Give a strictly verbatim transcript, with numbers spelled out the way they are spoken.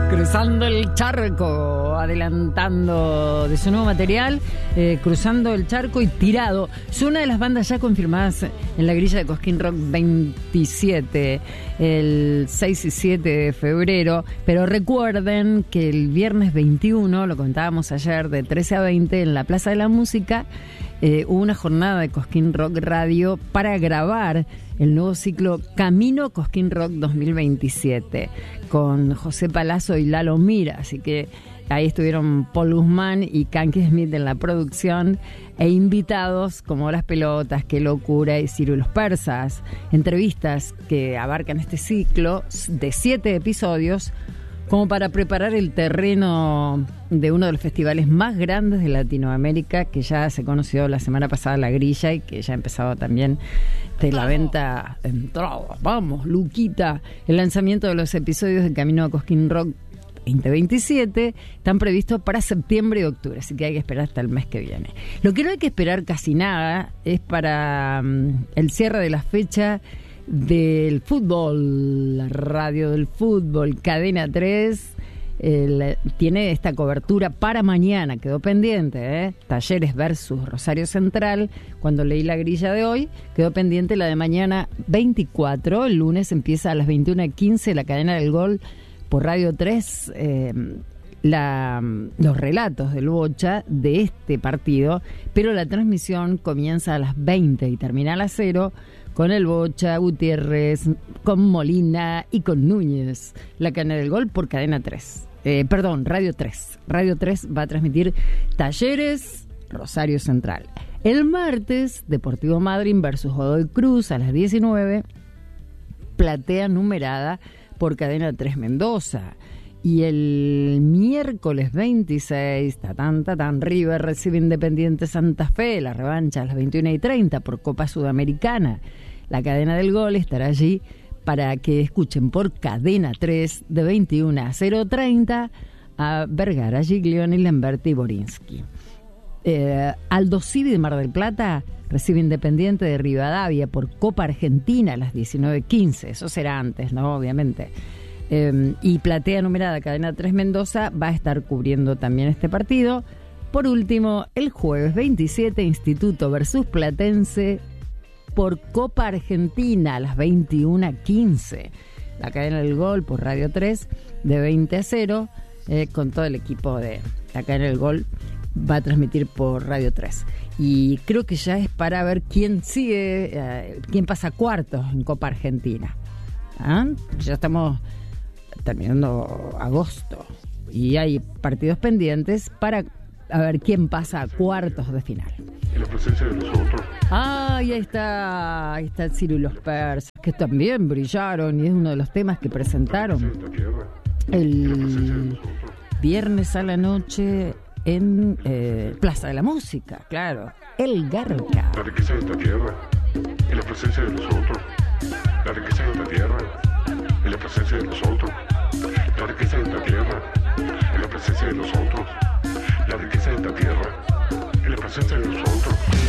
Cruzando el charco, adelantando de su nuevo material, eh, Cruzando el charco y Tirado. Es una de las bandas ya confirmadas en la grilla de Cosquín Rock veintisiete, el seis y siete de febrero. Pero recuerden que el viernes veintiuno, lo contábamos ayer, de trece a veinte, en la Plaza de la Música, eh, hubo una jornada de Cosquín Rock Radio para grabar el nuevo ciclo Camino Cosquín Rock dos mil veintisiete, con José Palazzo y Lalo Mira. Así que ahí estuvieron Paul Guzmán y Kanky Smith en la producción, e invitados como Las Pelotas, Qué Locura y Ciro y los Persas. Entrevistas que abarcan este ciclo de siete episodios, como para preparar el terreno de uno de los festivales más grandes de Latinoamérica, que ya se conoció la semana pasada, la grilla, y que ya ha empezado también de la venta de entradas. Vamos, Luquita. El lanzamiento de los episodios de Camino a Cosquín Rock veinte veintisiete están previstos para septiembre y octubre, así que hay que esperar hasta el mes que viene. Lo que no hay que esperar casi nada es para um, el cierre de la fecha del fútbol. La radio del fútbol, Cadena tres, el, tiene esta cobertura para mañana, quedó pendiente, ¿eh? Talleres versus Rosario Central. Cuando leí la grilla de hoy, quedó pendiente la de mañana veinticuatro. El lunes empieza a las veintiuna quince la Cadena del Gol por Radio tres, eh, la, los relatos del Bocha de este partido, pero la transmisión comienza a las veinte y termina a las cero, con el Bocha, Gutiérrez, con Molina y con Núñez. La Cadena del Gol por Cadena tres. Eh, perdón, Radio tres. Radio tres va a transmitir Talleres, Rosario Central. El martes, Deportivo Madryn versus Godoy Cruz a las diecinueve, Platea Numerada por Cadena tres Mendoza. Y el miércoles veintiséis, tatán, tatán, River recibe Independiente Santa Fe, la revancha a las veintiuna y treinta por Copa Sudamericana. La Cadena del Gol estará allí para que escuchen por Cadena tres de veintiuna a cero treinta a Vergara, Giglioni, Lamberti y Borinsky. Eh, Aldo Civi de Mar del Plata recibe Independiente de Rivadavia por Copa Argentina a las diecinueve quince. Eso será antes, ¿no? Obviamente. Eh, y Platea Numerada, Cadena tres Mendoza, va a estar cubriendo también este partido. Por último, el jueves veintisiete, Instituto versus Platense por Copa Argentina a las veintiuna quince. La Cadena del Gol por Radio tres de veinte a cero, eh, con todo el equipo de la Cadena del Gol, va a transmitir por Radio tres. Y creo que ya es para ver quién sigue, eh, quién pasa a cuartos en Copa Argentina. ¿Ah? Ya estamos terminando agosto y hay partidos pendientes para a ver quién pasa a cuartos de final. En la presencia de nosotros. Ah, y ahí está, ahí está Ciro y los Persas, que también brillaron y es uno de los temas que presentaron el viernes a la noche en eh, Plaza de la Música, claro, El Garca. La riqueza de esta tierra, en la presencia de nosotros. La riqueza de esta tierra, en la presencia de nosotros. La riqueza de esta tierra, en la presencia de nosotros.